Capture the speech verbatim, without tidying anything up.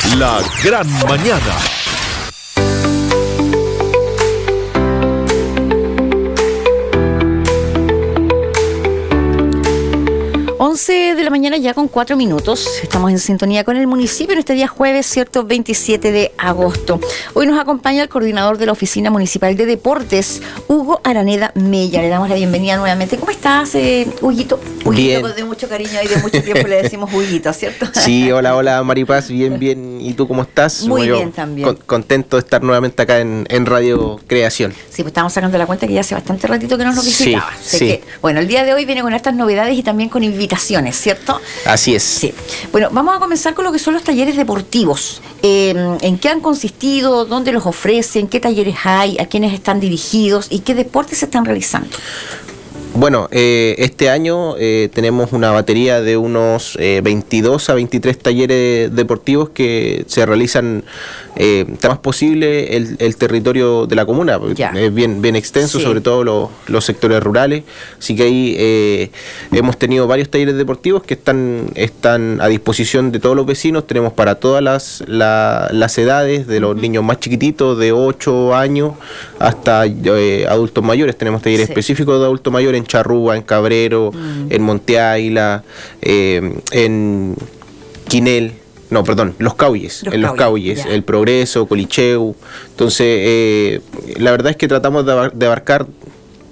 La gran mañana. once de la mañana ya con cuatro minutos. Estamos en sintonía con el municipio en este día jueves, cierto, veintisiete de agosto. Hoy nos acompaña el coordinador de la Oficina Municipal de Deportes, Hugo Araneda Mella. Le damos la bienvenida nuevamente. ¿Cómo estás, eh, Huguito? Huguito, con de mucho cariño y de mucho tiempo le decimos Huguito, ¿cierto? Sí, hola, hola, Maripaz. Bien, bien. ¿Y tú cómo estás? Muy Bueno, bien también. Con, contento de estar nuevamente acá en, en Radio Creación. Sí, pues estamos sacando la cuenta que ya hace bastante ratito que nos lo visitaba. Sí, Así sí. que, bueno, el día de hoy viene con estas novedades y también con invitaciones, ¿cierto? Así es. Sí. Bueno, vamos a comenzar con lo que son los talleres deportivos. Eh, ¿En qué han consistido? ¿Dónde los ofrecen? ¿Qué talleres hay? ¿A quiénes están dirigidos? ¿Y qué deportes se están realizando? Bueno, eh, este año eh, tenemos una batería de unos eh, veintidós a veintitrés talleres deportivos que se realizan eh, lo más posible el, el territorio de la comuna. Ya. Es bien, bien extenso, Sí. sobre todo los, los sectores rurales. Así que ahí eh, hemos tenido varios talleres deportivos que están, están a disposición de todos los vecinos. Tenemos para todas las, la, las edades, de los niños más chiquititos, de ocho años hasta eh, adultos mayores. Tenemos talleres Sí. específicos de adultos mayores en Charrúa, en Cabrero, Mm. en Monte Águila, eh, en Quinel, no, perdón, Los Cauyes, Los en Los Cauyes, Cauyes, ya. El Progreso, Colicheu. Entonces, eh, la verdad es que tratamos de, abar- de abarcar